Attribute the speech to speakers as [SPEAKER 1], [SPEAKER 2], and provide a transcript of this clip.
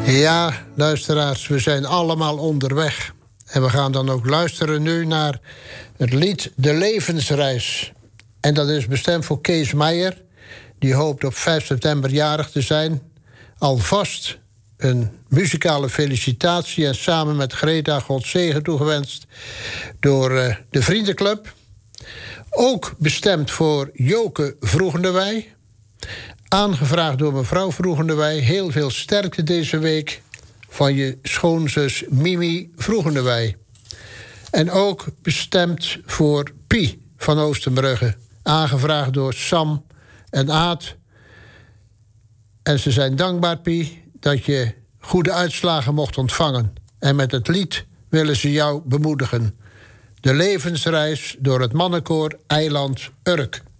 [SPEAKER 1] Ja, luisteraars, we zijn allemaal onderweg. En we gaan dan ook luisteren nu naar het lied De Levensreis. En dat is bestemd voor Kees Meijer. Die hoopt op 5 september jarig te zijn. Alvast een muzikale felicitatie en samen met Greta God zegen toegewenst door de Vriendenclub. Ook bestemd voor Joke Vroegendewij. Aangevraagd door mevrouw Vroegendewij. Heel veel sterkte deze week van je schoonzus Mimi Vroegendewij. En ook bestemd voor Pie van Oostenbrugge. Aangevraagd door Sam en Aad. En ze zijn dankbaar, Pie, dat je goede uitslagen mocht ontvangen. En met het lied willen ze jou bemoedigen. De Levensreis door het mannenkoor Eiland Urk.